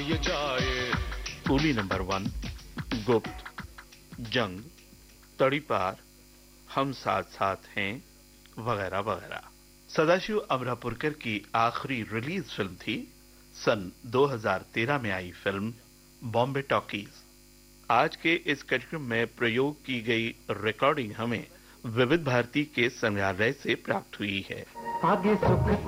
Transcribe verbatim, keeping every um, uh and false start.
ये जाए। Coolie number one, गुप्त, जंग, तड़ीपार, हम साथ साथ हैं, वगैरह वगैरह। सदाशिव अमरापुरकर की आखिरी रिलीज फिल्म थी सन दो हज़ार तेरह में आई फिल्म बॉम्बे टॉकीज। आज के इस कार्यक्रम में प्रयोग की गई रिकॉर्डिंग हमें विविध भारती के संग्रहालय से प्राप्त हुई है। आगे सुख